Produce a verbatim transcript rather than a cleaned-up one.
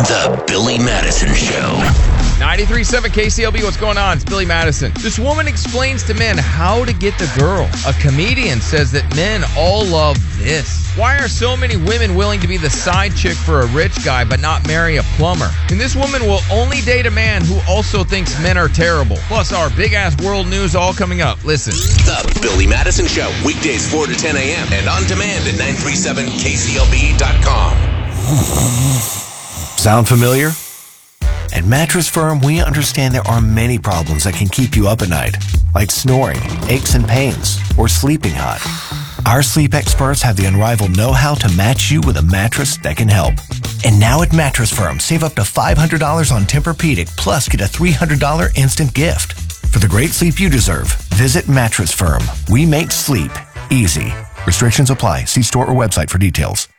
The Billy Madison Show. ninety-three point seven K C L B, what's going on? It's Billy Madison. This woman explains to men how to get the girl. A comedian says that men all love this. Why are so many women willing to be the side chick for a rich guy but not marry a plumber? And this woman will only date a man who also thinks men are terrible. Plus our big-ass world news all coming up. Listen. The Billy Madison Show, weekdays four to ten a.m. and on demand at nine three seven K C L B dot com. Sound familiar? At Mattress Firm, we understand there are many problems that can keep you up at night, like snoring, aches and pains, or sleeping hot. Our sleep experts have the unrivaled know-how to match you with a mattress that can help. And now at Mattress Firm, save up to five hundred dollars on Tempur-Pedic, plus get a three hundred dollars instant gift. For the great sleep you deserve, visit Mattress Firm. We make sleep easy. Restrictions apply. See store or website for details.